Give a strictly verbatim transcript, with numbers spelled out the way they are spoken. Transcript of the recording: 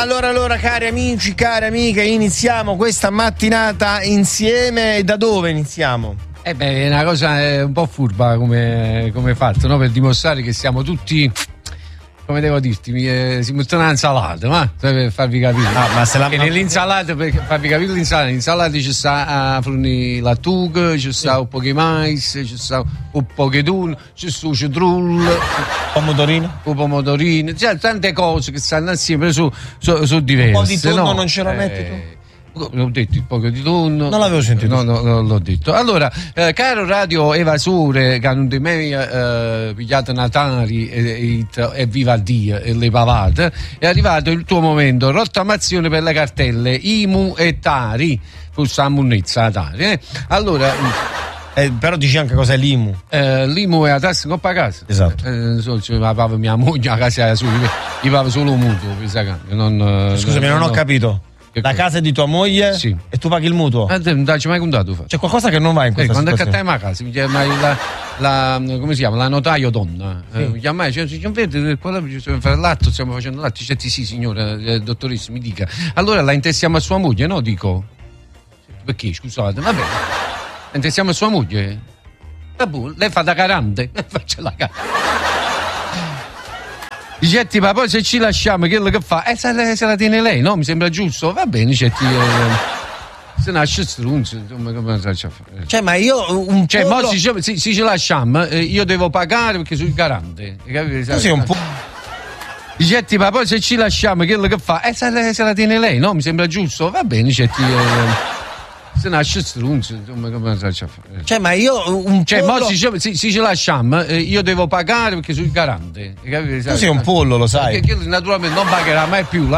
allora, allora, cari amici, cari amiche, iniziamo questa mattinata insieme. Da dove iniziamo? Eh beh, è una cosa eh, un po' furba come, come fatto, no? Per dimostrare che siamo tutti, come devo dirti, eh, si mettono una insalata, ma per farvi capire. Ah, ma se la che nell'insalata, per farvi capire l'insalata, l'insalata ci sta a fruni lattuga, ci sta sì. un po' di mais, ci sta un po' di tun, ci sta un citrullo, pomodorino, un pomodorino, cioè tante cose che stanno assieme, sono su, su diverse. Un po' di tonno no? non ce lo eh, metti tu? L'ho detto un po' di tonno. Non l'avevo sentito. No, no, no, l'ho detto. Allora, eh, caro radio evasore, che non di me eh, pigliate Natali e, e, e viva Dio e le pavate, è arrivato il tuo momento. Rottamazione per le cartelle I M U e Tari. Forse la munnezza Tari. Eh? Allora. Eh, però dici anche cos'è l'I M U? Eh, L'I M U è la tassa che paga casa. Esatto. Eh, so, cioè, la pava mia moglie a casa su, gli pava solo mutuo. Non, Scusami, non, non ho no. capito. La casa è di tua moglie? Sì. E tu paghi il mutuo? Eh, non ci hai mai contato? Fa. C'è qualcosa che non va in questa eh, situazione. Quando accattai a casa, mi chiama la, la, come si chiama? La notaio donna. Sì. Eh, mi chiama, cioè, cioè, vede, quello bisogna fare l'atto, stiamo facendo l'atto. Dice, sì signora, eh, dottoressa, mi dica. Allora la intestiamo a sua moglie, no? Dico. Perché, scusate, va bene. La intestiamo a sua moglie? Vabbè, lei fa da garante. Faccia la garante. Dicetti, ma poi se ci lasciamo, quello che fa? Eh, se la, se la tiene lei, no? Mi sembra giusto? Va bene, dicetti, eh, se nasce strunzo, come, come faccio a fare? Cioè, ma io un Cioè, pollo... mo se, se, se ci lasciamo, eh, io devo pagare perché sono il garante. Tu sei un po'... Dicetti, ma poi se ci lasciamo, quello che fa? Eh, se la, se la tiene lei, no? Mi sembra giusto? Va bene, dicetti, eh, se nasce strunzo, come, come faccio a fare? Cioè, ma io un Cioè, pollo... mo se, se, se ci lasciamo, eh, io devo pagare perché sono il garante. Tu sei un pollo, lo sai. Perché naturalmente non pagherà mai più la